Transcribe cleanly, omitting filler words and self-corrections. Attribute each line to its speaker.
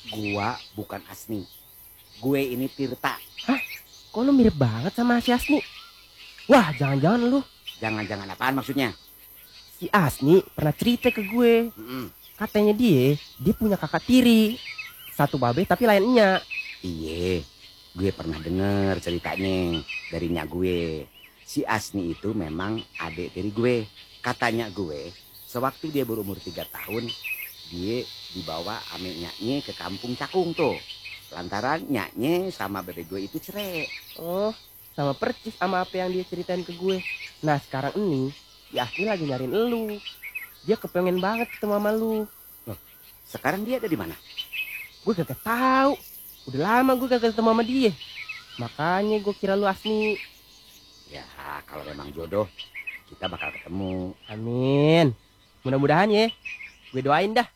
Speaker 1: Gua bukan Asni. Gue ini Tirta.
Speaker 2: Hah? Kok lu mirip banget sama si Asni? Wah, jangan-jangan lu
Speaker 1: Jangan-jangan apaan maksudnya?
Speaker 2: si Asni pernah cerita ke gue.
Speaker 1: Mm-mm.
Speaker 2: Katanya dia punya kakak tiri. Satu babe tapi lainnya.
Speaker 1: Iye, gue pernah denger ceritanya dari nyak gue. Si Asni itu memang adik dari gue. Katanya gue, sewaktu dia berumur 3 tahun, dia dibawa ame nyaknya ke kampung Cakung tuh. Lantaran nyaknya sama bebek gue itu cerai.
Speaker 2: Oh, sama percis sama apa yang dia ceritain ke gue. Nah, sekarang ini si Asni lagi nyariin elu. Dia kepengen banget ketemu sama lu.
Speaker 1: Loh, sekarang dia ada di mana?
Speaker 2: Gue kagak tahu. Udah lama gue kagak ketemu sama dia. Makanya gue kira lu Asni.
Speaker 1: Ya, kalau memang jodoh, kita bakal ketemu.
Speaker 2: Amin. Mudah-mudahan ya. Gue doain dah.